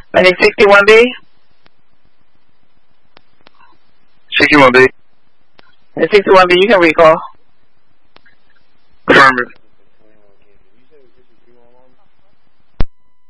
Landing 61B. 61B. And 61B, you can recall. Affirmative.